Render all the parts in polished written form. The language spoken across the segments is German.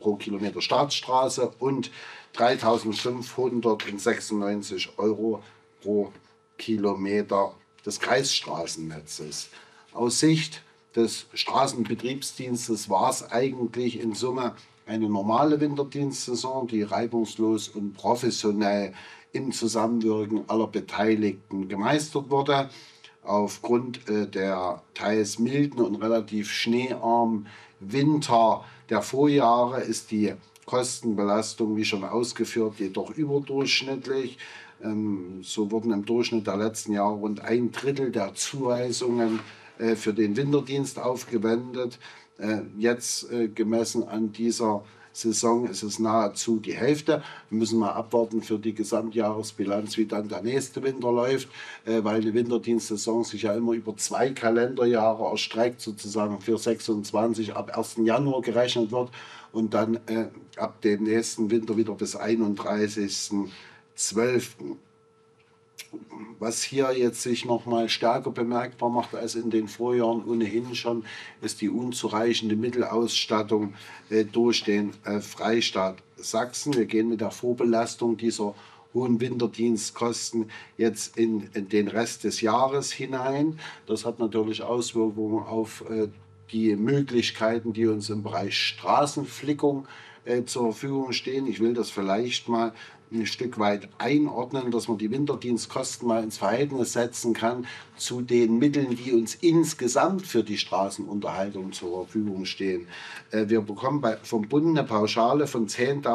pro Kilometer Staatsstraße und 3.596 Euro pro Kilometer des Kreisstraßennetzes. Aus Sicht des Straßenbetriebsdienstes war es eigentlich in Summe eine normale Winterdienstsaison, die reibungslos und professionell im Zusammenwirken aller Beteiligten gemeistert wurde. Aufgrund der teils milden und relativ schneearmen Winter der Vorjahre ist die Kostenbelastung, wie schon ausgeführt, jedoch überdurchschnittlich. So wurden im Durchschnitt der letzten Jahre rund 1/3 der Zuweisungen für den Winterdienst aufgewendet. Jetzt gemessen an dieser Saison ist es nahezu die Hälfte. Wir müssen mal abwarten für die Gesamtjahresbilanz, wie dann der nächste Winter läuft, weil die Winterdienstsaison sich ja immer über 2 Kalenderjahre erstreckt, sozusagen für 26 ab 1. Januar gerechnet wird und dann ab dem nächsten Winter wieder bis 31.12. Was hier jetzt sich noch mal stärker bemerkbar macht als in den Vorjahren ohnehin schon, ist die unzureichende Mittelausstattung durch den Freistaat Sachsen. Wir gehen mit der Vorbelastung dieser hohen Winterdienstkosten jetzt in den Rest des Jahres hinein. Das hat natürlich Auswirkungen auf die Möglichkeiten, die uns im Bereich Straßenflickung zur Verfügung stehen. Ich will das vielleicht mal ein Stück weit einordnen, dass man die Winterdienstkosten mal ins Verhältnis setzen kann zu den Mitteln, die uns insgesamt für die Straßenunterhaltung zur Verfügung stehen. Wir bekommen vom Bund eine Pauschale von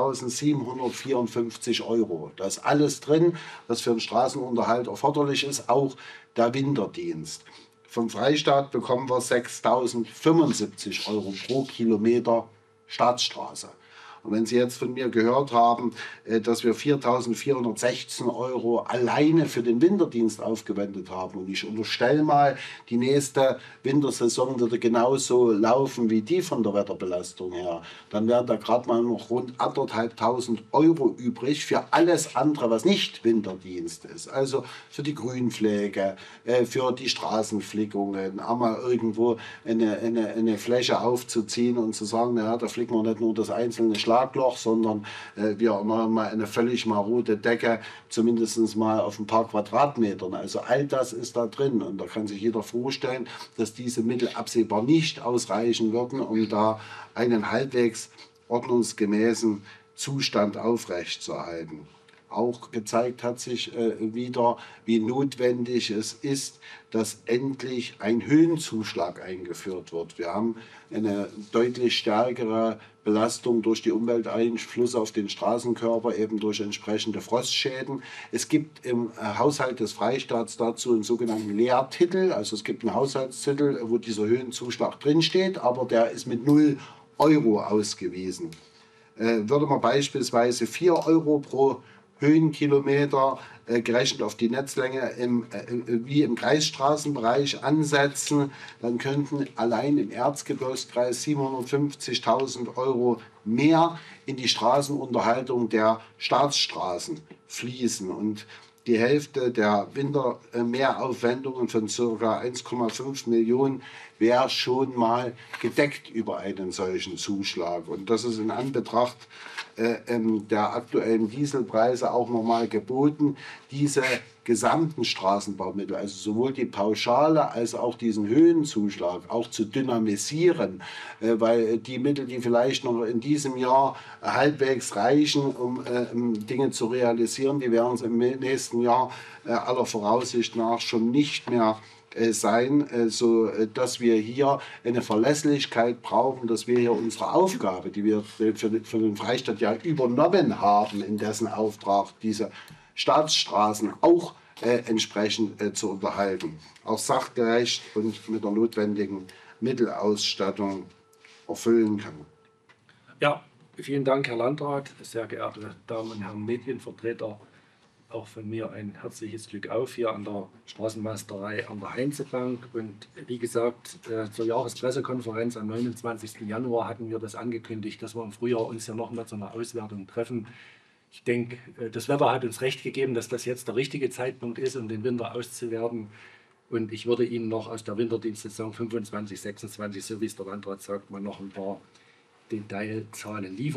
10.754 Euro. Da ist alles drin, was für den Straßenunterhalt erforderlich ist, auch der Winterdienst. Vom Freistaat bekommen wir 6.075 Euro pro Kilometer Staatsstraße. Und wenn Sie jetzt von mir gehört haben, dass wir 4.416 Euro alleine für den Winterdienst aufgewendet haben, und ich unterstelle mal, die nächste Wintersaison würde genauso laufen wie die von der Wetterbelastung her, dann wären da gerade mal noch rund 1.500 Euro übrig für alles andere, was nicht Winterdienst ist. Also für die Grünpflege, für die Straßenflickungen, einmal irgendwo eine Fläche aufzuziehen und zu sagen, naja, da flicken wir nicht nur das einzelne Schlagloch, sondern wir erneuern mal eine völlig marode Decke, zumindest mal auf ein paar Quadratmetern. Also all das ist da drin und da kann sich jeder vorstellen, dass diese Mittel absehbar nicht ausreichen würden, um da einen halbwegs ordnungsgemäßen Zustand aufrechtzuerhalten. Auch gezeigt hat sich wieder, wie notwendig es ist, dass endlich ein Höhenzuschlag eingeführt wird. Wir haben eine deutlich stärkere Belastung durch die Umwelteinflüsse auf den Straßenkörper, eben durch entsprechende Frostschäden. Es gibt im Haushalt des Freistaats dazu einen sogenannten Leertitel. Also es gibt einen Haushaltstitel, wo dieser Höhenzuschlag drinsteht, aber der ist mit 0 Euro ausgewiesen. Würde man beispielsweise 4 Euro pro Höhenkilometer gerechnet auf die Netzlänge wie im Kreisstraßenbereich ansetzen, dann könnten allein im Erzgebirgskreis 750.000 Euro mehr in die Straßenunterhaltung der Staatsstraßen fließen. Und die Hälfte der Wintermehraufwendungen von ca. 1,5 Millionen wäre schon mal gedeckt über einen solchen Zuschlag. Und das ist in Anbetracht der aktuellen Dieselpreise auch nochmal geboten, diese gesamten Straßenbaumittel, also sowohl die Pauschale als auch diesen Höhenzuschlag, auch zu dynamisieren, weil die Mittel, die vielleicht noch in diesem Jahr halbwegs reichen, um Dinge zu realisieren, die werden es im nächsten Jahr aller Voraussicht nach schon nicht mehr sein, so dass wir hier eine Verlässlichkeit brauchen, dass wir hier unsere Aufgabe, die wir für den Freistaat ja übernommen haben, in dessen Auftrag diese Staatsstraßen auch entsprechend zu unterhalten, auch sachgerecht und mit der notwendigen Mittelausstattung erfüllen können. Ja, vielen Dank, Herr Landrat, sehr geehrte Damen und Herren Medienvertreter. Auch von mir ein herzliches Glück auf hier an der Straßenmeisterei an der Heinzebank. Und wie gesagt, zur Jahrespressekonferenz am 29. Januar hatten wir das angekündigt, dass wir im Frühjahr uns ja noch mal zu einer Auswertung treffen. Ich denke, das Wetter hat uns recht gegeben, dass das jetzt der richtige Zeitpunkt ist, um den Winter auszuwerten. Und ich würde Ihnen noch aus der Winterdienstsaison 25, 26, so wie es der Landrat sagt, mal noch ein paar Detailzahlen liefern.